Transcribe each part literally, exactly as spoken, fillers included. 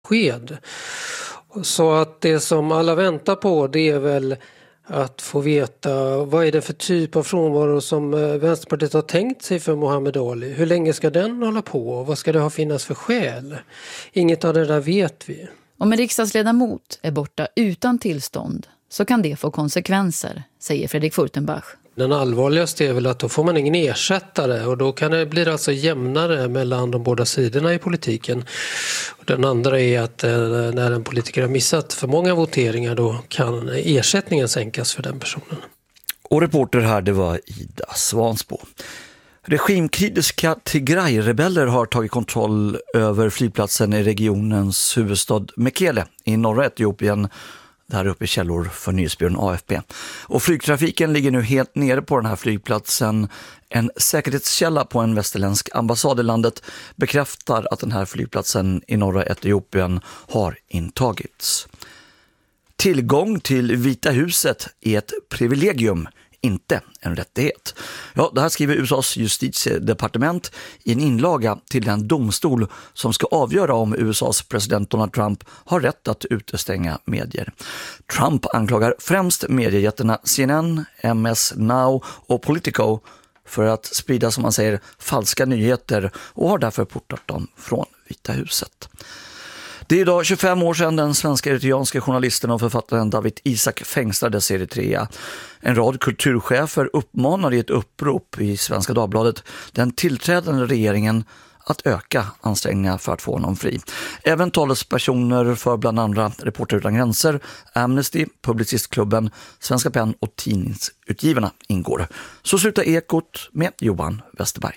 besked. Så att det som alla väntar på, det är väl att få veta vad är det för typ av frånvaro som Vänsterpartiet har tänkt sig för Mohammed Ali. Hur länge ska den hålla på och vad ska det ha finnas för skäl? Inget av det där vet vi. Om en riksdagsledamot är borta utan tillstånd så kan det få konsekvenser, säger Fredrik Furtenbach. Den allvarligaste är väl att då får man ingen ersättare och då kan det bli alltså jämnare mellan de båda sidorna i politiken. Den andra är att när en politiker har missat för många voteringar då kan ersättningen sänkas för den personen. Och reporter här, det var Ida Svansbo. Regimkritiska Tigray-rebeller har tagit kontroll över flygplatsen i regionens huvudstad Mekele i norra Etiopien. Där uppe i källor för nyhetsbyrån A F P. Och flygtrafiken ligger nu helt nere på den här flygplatsen. En säkerhetskälla på en västerländsk ambassad i landet bekräftar att den här flygplatsen i norra Etiopien har intagits. Tillgång till Vita huset är ett privilegium, inte en rättighet. Ja, det här skriver U S A:s justitiedepartement i en inlaga till den domstol som ska avgöra om U S A:s president Donald Trump har rätt att utestänga medier. Trump anklagar främst mediejättarna C N N, M S Now och Politico för att sprida, som man säger, falska nyheter och har därför portat dem från Vita huset. Det är idag tjugofem år sedan den svenska eritreanska journalisten och författaren David Isak fängslades i Eritrea. En rad kulturchefer uppmanade i ett upprop i Svenska Dagbladet den tillträdande regeringen att öka ansträngningar för att få honom fri. Även talespersoner för bland andra Reporter utan gränser, Amnesty, Publicistklubben, Svenska Pen och tidningsutgivarna ingår. Så slutar Ekot med Johan Westerberg.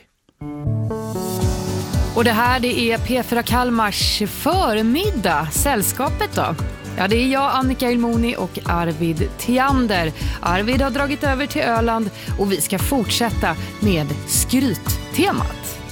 Och det här, det är P fyra Kalmars förmiddag. Sällskapet då? Ja, det är jag, Annika Ilmoni och Arvid Theander. Arvid har dragit över till Öland och vi ska fortsätta med skryttemat.